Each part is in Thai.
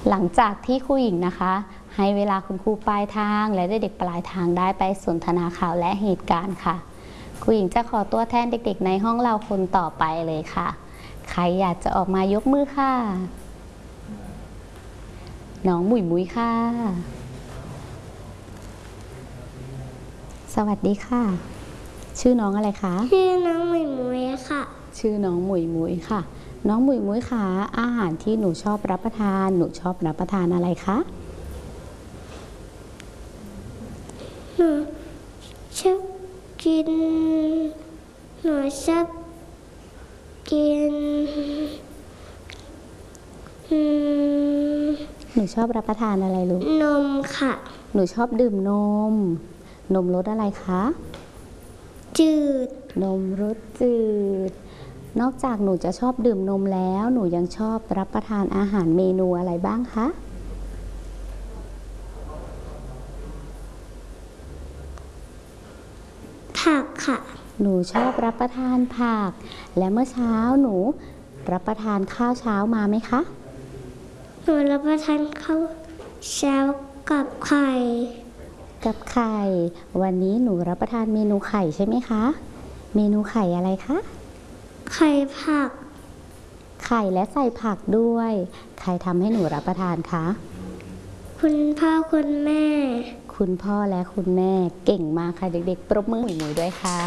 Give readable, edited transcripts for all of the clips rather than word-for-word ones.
หลังจากที่ครูหญิงนะคะให้เวลาคุณครูปลายทางและเด็กๆปลายทางได้ไปสนทนาข่าวและเหตุการณ์ค่ะครูหญิงจะขอตัวแทนเด็กๆในห้องเราคนต่อไปเลยค่ะใครอยากจะออกมายกมือค่ะน้องหมุยมุยค่ะสวัสดีค่ะชื่อน้องอะไรคะชื่อน้องหมุยมุยค่ะชื่อน้องหมุยมุยค่ะน้องหมุยมุยค่ะอาหารที่หนูชอบรับประทานหนูชอบรับประทานอะไรคะหนูชอบกินหนูชอบกินหนูชอบรับประทานอะไรลูกนมค่ะหนูชอบดื่มนมรสอะไรคะจืดนมรสจืดนอกจากหนูจะชอบดื่มนมแล้วหนูยังชอบรับประทานอาหารเมนูอะไรบ้างคะผักค่ะหนูชอบรับประทานผักและเมื่อเช้าหนูรับประทานข้าวเช้ามาไหมคะหนูรับประทานข้าวเช้ากับไข่วันนี้หนูรับประทานเมนูไข่ใช่ไหมคะเมนูไข่อะไรคะไข่ผักไข่และใส่ผักด้วยใครทำให้หนูรับประทานคะคุณพ่อคุณแม่คุณพ่อและคุณแม่เก่งมากค่ะเด็กๆปรบมือหมุยๆด้วยค่ะ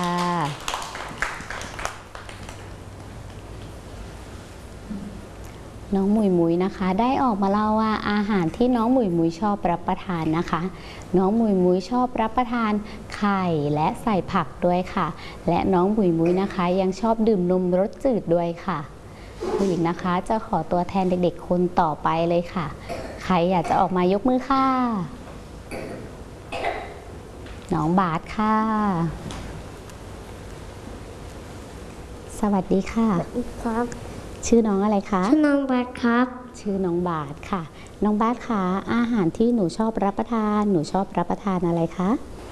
น้องหมุยมุยนะคะได้ออกมาเล่าว่าอาหารที่น้องหมุยมุยชอบรับประทานนะคะน้องหมุยมุยชอบรับประทานไข่และใส่ผักด้วยค่ะและน้องหมุยมุยนะคะยังชอบดื่มนมรสจืดด้วยค่ะผู้หญิงนะคะจะขอตัวแทนเด็กๆคนต่อไปเลยค่ะใครอยากจะออกมายกมือค่ะน้องบาสค่ะสวัสดีค่ะครับชื่อน้องอะไรคะชื่อน้องบาสครับชื่อน้องบาสค่ะน้องบาสค่ะอาหารที่หนูชอบรับประทานหนูชอบรับประทานอะไรคะ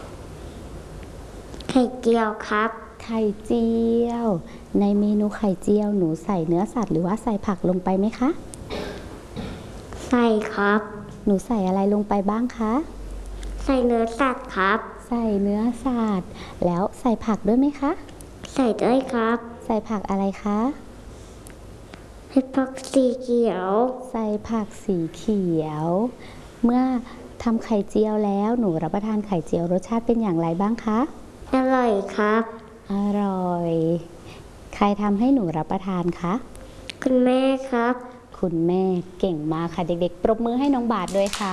ไข่เจียวครับไข่เจียวในเมนูไข่เจียวหนูใส่เนื้อสัตว์หรือว่าใส่ผักลงไปไหมคะใส่ครับหนูใส่อะไรลงไปบ้างคะใส่เนื้อสัตว์ครับใส่เนื้อสัตว์แล้วใส่ผักด้วยไหมคะใส่ด้วยครับใส่ผักอะไรคะใส่ผักสีเขียวใส่ผักสีเขียวเมื่อทำไข่เจียวแล้วหนูรับประทานไข่เจียวรสชาติเป็นอย่างไรบ้างคะอร่อยครับอร่อยใครทำให้หนูรับประทานคะคุณแม่ครับคุณแม่เก่งมากค่ะเด็กๆปรบมือให้น้องบาสด้วยค่ะ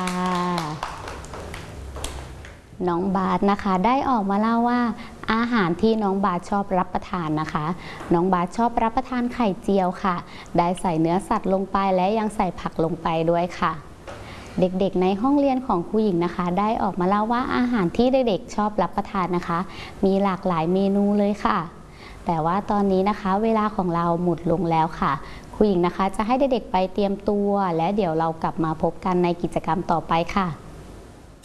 น้องบาสนะคะได้ออกมาเล่าว่าอาหารที่น้องบาสชอบรับประทานนะคะน้องบาสชอบรับประทานไข่เจียวค่ะได้ใส่เนื้อสัตว์ลงไปและยังใส่ผักลงไปด้วยค่ะเด็กๆในห้องเรียนของครูหญิงนะคะได้ออกมาเล่าว่าอาหารที่เด็กๆชอบรับประทานนะคะมีหลากหลายเมนูเลยค่ะแต่ว่าตอนนี้นะคะเวลาของเราหมดลงแล้วค่ะครูหญิงนะคะจะให้เด็กๆไปเตรียมตัวและเดี๋ยวเรากลับมาพบกันในกิจกรรมต่อไปค่ะ